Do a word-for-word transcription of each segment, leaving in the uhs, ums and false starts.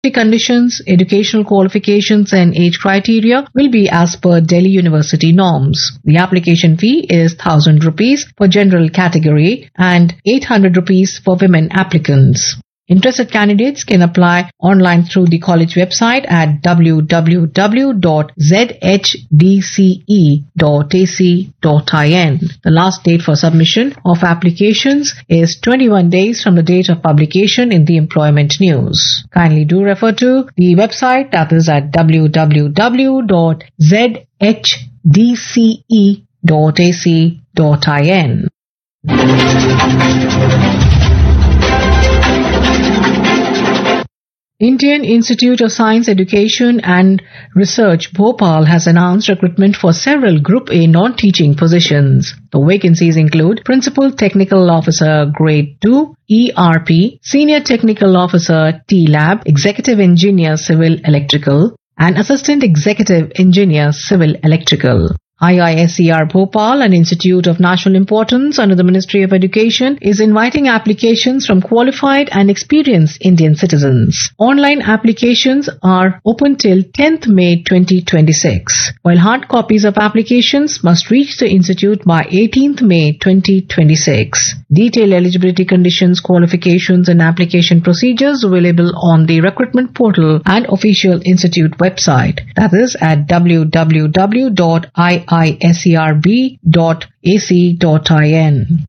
conditions, educational qualifications and age criteria will be as per Delhi University norms. The application fee is one thousand rupees for general category and eight hundred rupees for women applicants. Interested candidates can apply online through the college website at w w w dot z h d c e dot a c dot in. The last date for submission of applications is twenty-one days from the date of publication in the Employment News. Kindly do refer to the website, that is at w w w dot z h d c e dot a c dot in. Indian Institute of Science Education and Research Bhopal has announced recruitment for several Group A non-teaching positions. The vacancies include Principal Technical Officer Grade two, E R P, Senior Technical Officer T Lab, Executive Engineer Civil Electrical, and Assistant Executive Engineer Civil Electrical. I I S E R Bhopal, an institute of national importance under the Ministry of Education, is inviting applications from qualified and experienced Indian citizens. Online applications are open till tenth May twenty twenty-six, while hard copies of applications must reach the institute by eighteenth May twenty twenty-six. Detailed eligibility conditions, qualifications and application procedures available on the recruitment portal and official institute website, that is at w w w dot i i s e r b dot a c dot in.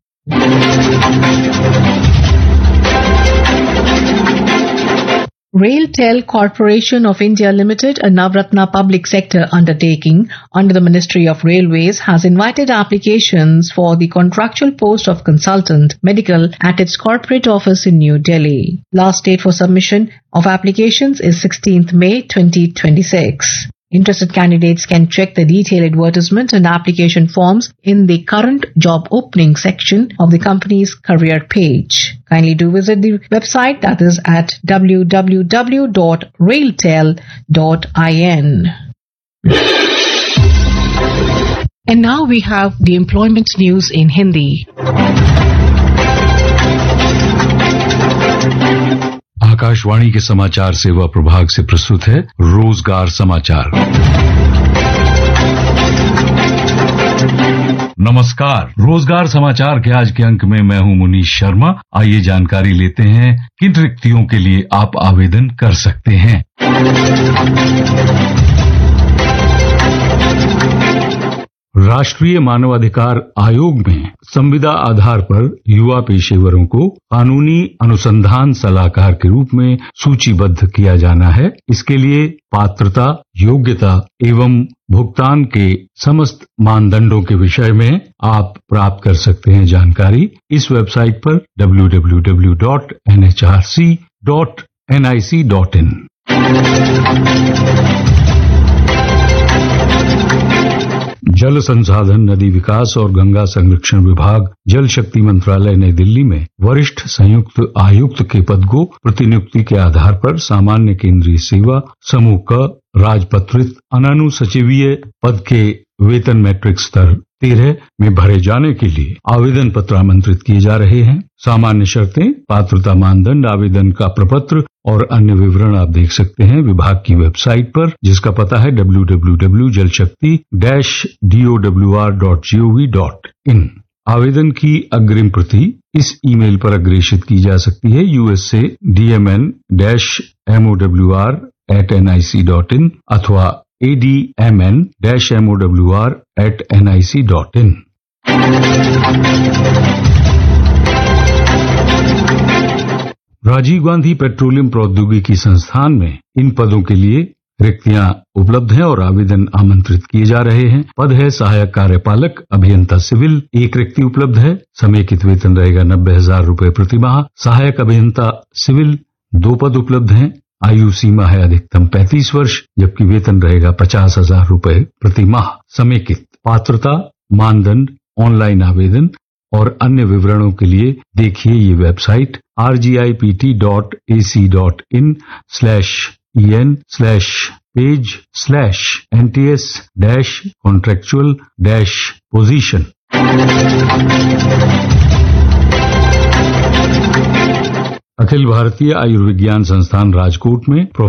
RailTel Corporation of India Limited, a Navratna public sector undertaking under the Ministry of Railways, has invited applications for the contractual post of consultant medical at its corporate office in New Delhi. Last date for submission of applications is sixteenth May twenty twenty-six. Interested candidates can check the detailed advertisement and application forms in the current job opening section of the company's career page. Kindly do visit the website, that is at w w w dot railtel dot in. And now we have the employment news in Hindi. Akashvani के समाचार सेवा प्रभाग से प्रस्तुत है रोजगार समाचार। नमस्कार, रोजगार समाचार के आज के अंक में मैं हूं मुनीश शर्मा। आइए जानकारी लेते हैं किन रिक्तियों के लिए आप आवेदन कर सकते हैं। राष्ट्रीय मानवाधिकार आयोग में संविदा आधार पर युवा पेशेवरों को कानूनी अनुसंधान सलाहकार के रूप में सूचीबद्ध किया जाना है। इसके लिए पात्रता, योग्यता एवं भुगतान के समस्त मानदंडों के विषय में आप प्राप्त कर सकते हैं जानकारी इस वेबसाइट पर W W W dot N H R C dot N I C dot in. जल संसाधन, नदी विकास और गंगा संरक्षण विभाग, जल शक्ति मंत्रालय नई दिल्ली में वरिष्ठ संयुक्त आयुक्त के पद को प्रतिनियुक्ति के आधार पर सामान्य केंद्रीय सेवा समूह का राजपत्रित अनानुसचिवीय पद के वेतन मैट्रिक स्तर तेरह में भरे जाने के लिए आवेदन पत्र आमंत्रित किए जा रहे हैं। सामान्य शर्तें, पात्रता मानदंड, आवेदन का प्रपत्र और अन्य विवरण आप देख सकते हैं विभाग की वेबसाइट पर, जिसका पता है डब्ल्यू डब्ल्यू डब्ल्यू डॉट जल शक्ति dash D O W R dot G O V dot in. आवेदन की अग्रिम प्रति इस ईमेल पर अग्रेषित की जा सकती है USA DMN dash एमओडब्ल्यूआर eight N I C dot in अथवा एडीएमएन dash एमओडब्ल्यूआर eight N I C dot in. Rajiv Gandhi petroleum प्रौद्योगिकी संस्थान में इन पदों के लिए रिक्तियां उपलब्ध हैं और आवेदन आमंत्रित किए जा रहे हैं। पद है सहायक कार्यपालक अभियंता सिविल, एक रिक्ति उपलब्ध है। समेकित वेतन रहेगा नब्बे हजार रूपये प्रति माह। सहायक अभियंता सिविल दो पद उपलब्ध हैं। आयु सीमा है अधिकतम पैंतीस वर्ष, जबकि वेतन रहेगा पचास हजार रूपये प्रति माह। समेकित पात्रता, मानदंड, ऑनलाइन आवेदन और अन्य विवरणों के लिए देखिए ये website R G I P T dot A C dot in slash E N slash page slash N T S dash contractual dash position. Akhil Bharatiya Ayurvigyan संस्थान राजकोट में